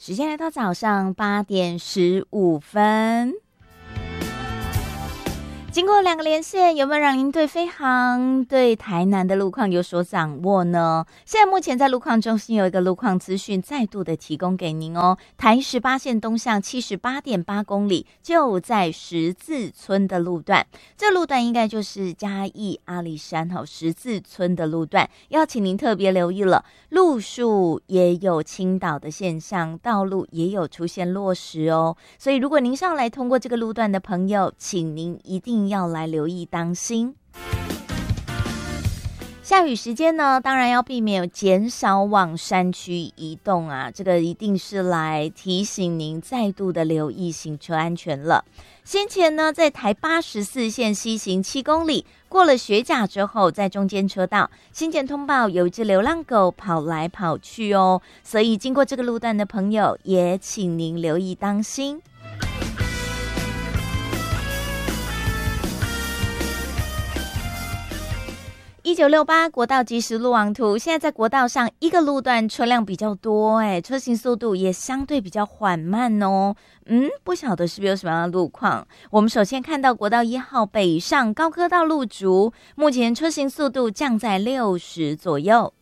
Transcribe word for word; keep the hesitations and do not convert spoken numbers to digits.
时间来到早上八点十五分。经过两个连线，有没有让您对飞航、对台南的路况有所掌握呢？现在目前在路况中心有一个路况资讯再度的提供给您哦。台十八线东向七十八点八公里，就在十字村的路段，这路段应该就是嘉义阿里山哈十字村的路段，要请您特别留意了。路树也有倾倒的现象，道路也有出现落石哦。所以如果您上来通过这个路段的朋友，请您一定要来留意当心。下雨时间呢，当然要避免减少往山区移动啊，这个一定是来提醒您再度的留意行车安全了。先前呢，在台八十四线西行七公里，过了学甲之后，在中间车道，新检通报有一只流浪狗跑来跑去哦，所以经过这个路段的朋友，也请您留意当心。一九六八国道即时路网图，现在在国道上一个路段车辆比较多，哎，车行速度也相对比较缓慢哦。嗯，不晓得是不是有什么样的路况？我们首先看到国道一号北上高科道路竹，目前车行速度降在六十左右。